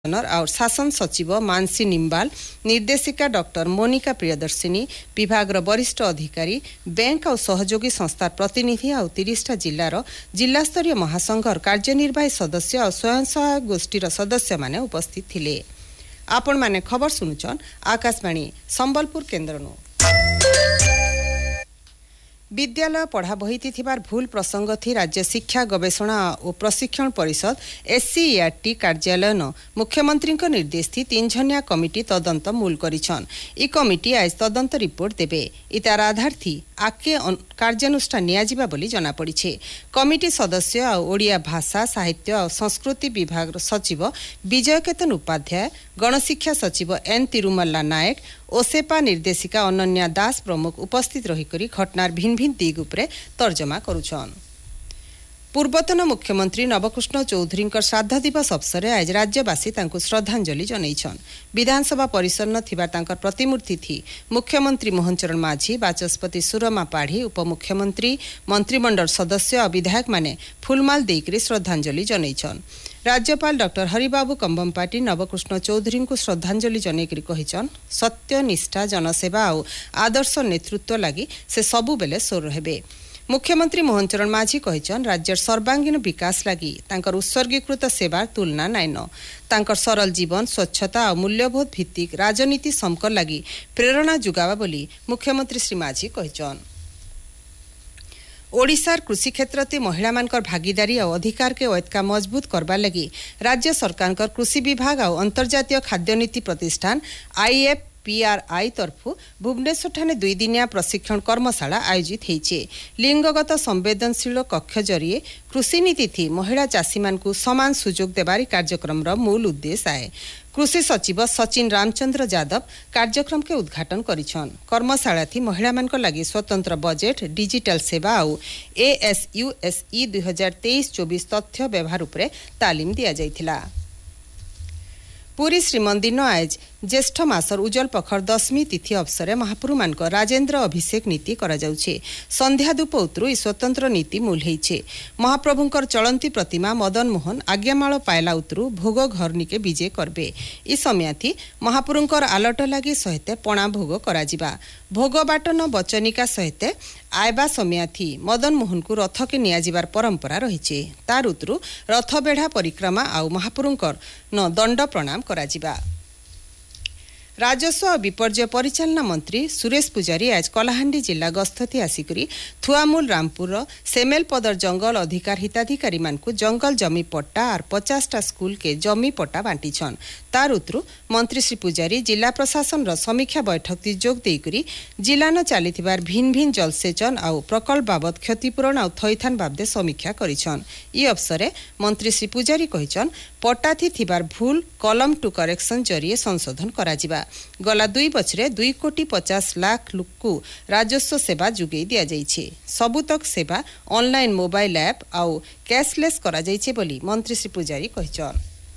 और शासन सचिव मानसी निम्बाल, निर्देशिका डॉक्टर मोनिका प्रियदर्शिनी, विभाग वरिष्ठ अधिकारी, बैंक और सहयोगी संस्था प्रतिनिधि और 30टा जिल्लार जिल्लास्तरीय महासंघर कार्यनिर्वाही सदस्य और स्वयं सहायक गोष्ठीर सदस्य माने उपस्थित थिले। आपण माने खबर सुनुचन आकाशवाणी संबलपुर केन्द्रनु। विद्यालय पढ़ा बहिति थिबार भूल प्रसंग थी राज्य शिक्षा गवेषणा और प्रशिक्षण परिषद SCERT कार्यालय मुख्यमंत्री निर्देश थी 3 जनिया कमिटी तदंत मूल करिछन। ई कमिटी आज तदंत रिपोर्ट देबे। इतार आधार थी आके कार्यानुष्ठान नियाजिबा बोली जना पड़िछे। कमिटी सदस्य और ओडिया भाषा साहित्य और संस्कृति विभाग सचिव विजय केतन उपाध्याय, गणशिक्षा सचिव N तिरुमल्ला नायक, ओसेपा निर्देशिका अनन्या दास प्रमुख उपस्थित रही घटनार भिन्न भिन्न दिग उपरे तर्जमा करुछन। पूर्वतन मुख्यमंत्री नवकृष्ण चौधरी श्राद्ध दिवस अवसर आज राज्यवासी तांको श्रद्धांजलि जनैछन। विधानसभा परिसर न थिबा तांकर प्रतिमूर्ति थी मुख्यमंत्री मोहन चरण माझी, बाचस्पति सुरमा पाढ़ी, उपमुख्यमंत्री, मंत्रिमंडल सदस्य और विधायक माने फुलमाल देकरी श्रद्धांजलि जनैछन। राज्यपाल डॉक्टर हरिबाबू कंबमपाटी नवकृष्ण चौधरी को श्रद्धांजलि जनैकरी कहिछन सत्य निष्ठा जनसेवा और आदर्श नेतृत्व लगी से सबु बेले सोर रहबे। मुख्यमंत्री मोहन चरण माझी कहिछन राज्यर सर्वांगीण विकास लगी तांकर उत्सर्गीकृत सेवार तुलना नाइन। तांकर सरल जीवन स्वच्छता और मूल्यबोध भित्तिक राजनीति समकर लगी प्रेरणा जुगावा बोली मुख्यमंत्री श्री माझी कहिछन। ओडिशार कृषि क्षेत्र महिला मानकर भागीदारी और अधिकार के ऐतका मजबूत करबा लगी राज्य सरकार कृषि विभाग और अंतर्जातीय खाद्य नीति प्रतिष्ठान IFPRI तरफु भुवनेश्वर ठाने 2 दिनिया प्रशिक्षण कर्मशाला आयोजित होइछे। लिंगगत संवेदनशील कक्ष जरिए कृषि नीति थी महिला चाषी मानकु समान सुजोग देबारी कार्यक्रम मूल उद्देश्य आए। कृषि सचिव सचिन रामचंद्र यादव कार्यक्रम के उद्घाटन करिछन। कर्मशाला थी महिला मानक लगी स्वतंत्र बजेट, डिजिटल सेवा और ASUSE 2023-24 तथ्य व्यवहार उपरे तालीम दिया जाइथिला। पुरी श्रीमंदिर आज ज्येष्ठ मासर उज्जवल पखर दशमी तिथि अवसर महाप्रभु मानक राजेन्द्र अभिषेक नीति करा जाउछे। संध्या धूप उतरु ई स्वतंत्र नीति मूल हेइछे। महाप्रभुंकर चलंती प्रतिमा मदन मोहन आज्ञामाल पायला उतरु भोग घरनिके विजय करबे। ई समय थी महाप्रभुंकर आलट लागि सहित पणा भोग करा जिबा। भोग बाटन बचनिका सहित आयबा समय थी मदन मोहन को रथ के नियाजिबार परंपरा रहिछे। तार उतरु रथ बेढ़ा परिक्रमा आउ महाप्रभुंकर न दंड प्रणाम करा जिबा। राजस्व और विपर्यय परिचालना मंत्री सुरेश पुजारी आज कलाहांडी जिला गस्ती आसिकरी थुआमूल रामपुर सेमेल पदर जंगल अधिकार हिताधिकारी मानकु जंगल जमी पट्टा और 50टा स्कूल के जमी पट्टा बांटीछन। तार उतरु मंत्री श्री पुजारी जिला प्रशासन र समीक्षा बैठक जोग देकरी जिला न चलीथिबार भिन्न भिन्न जलसेचन और प्रकल्प बाबद क्षतिपूरण और थैथान बाबदे समीक्षा करिछन। ई अवसरे मंत्री श्री पुजारी कहिछन पट्टा थी थिबार भूल कलम टू करेक्शन जरिए संशोधन करा जिबा। गला 2 बछरे 2,50,00,000 लोककु राजस्व सेवा जुगै दिया जाइछे। सबुतक सेवा ऑनलाइन मोबाइल ऐप और कैशलेस करा जाइछे बोली मंत्री श्री पुजारी कहिछन।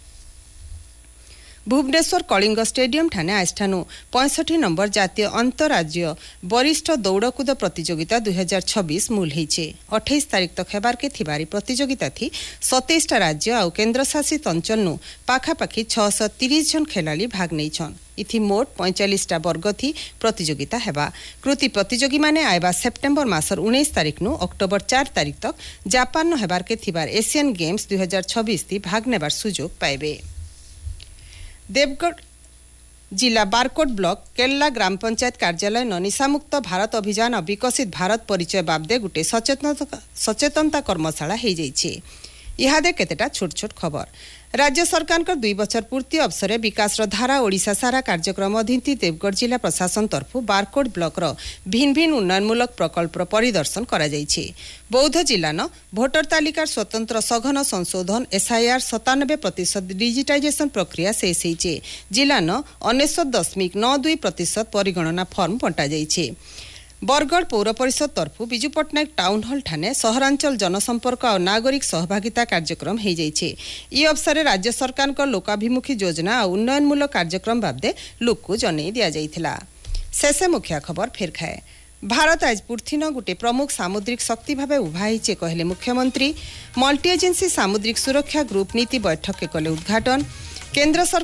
भुवनेश्वर कलिंग स्टेडियम ठाने आजठानु 65 नंबर जातीय अंतरराज्य वरिष्ठ दौड़कूद प्रतियोगिता 2026 मूल हेइछे। 28 तारीख तक हेबार के थिबारी प्रतियोगिता थी 27टा राज्य और केन्द्र शासित अंचल पाखापाखि 630 जन खेलाड़ी भाग नैछन। इथि मोट 45टा वर्ग थी प्रतियोगिता हेबा। कृति प्रतियोगी माने आयबा सेप्टेम्बर मासर 19 तारीख नु अक्टोबर 4 तारीख तक जापान न हेबार के थिबार एशियन गेम्स 2026 थी भाग नेबार सुजोग पाइबे। देवगढ़ जिला बारकोट ब्लॉक केल्ला ग्राम पंचायत कार्यालय निशामुक्त भारत अभियान और विकसित भारत परिचय बाबदे गुटे सचेतनता कर्मशाला हो जाइए। इहादे केतेटा छोट छोट खबर। राज्य सरकार 2 बछर पूर्ति अवसर विकास धारा ओडिशा सारा कार्यक्रम अधीन देवगढ़ जिला प्रशासन तरफु बारकोट ब्लॉक भिन्न भिन्न उन्नयनमूलक प्रकल्प परिदर्शन करा जाइछे। बौद्ध जिला न भोटर तालिकार स्वतंत्र सघन संशोधन SIR 97% डिजिटाइजेशन प्रक्रिया शेष होइछे। जिला न 99.92% परिगणना फॉर्म बंटा जाइछे। बरगढ़ पौर परिषद तरफु विजु पट्टनायक टाउन हॉल ठाने सहरांचल जनसंपर्क और नागरिक सहभागिता कार्यक्रम हो जाइछे। ई अवसर राज्य सरकार का लोकाभिमुखी योजना और उन्नयनमूलक कार्यक्रम बाबदे लोककु जनै दिया जाइथिला। शेषे मुख्य खबर फेर खाए। भारत आज पूर्थिन गोटे प्रमुख सामुद्रिक शक्ति भाव उभाइछे कहले मुख्यमंत्री। मल्टी एजेंसी सामुद्रिक सुरक्षा ग्रुप नीति बैठक के कले उद्घाटन। केन्द्र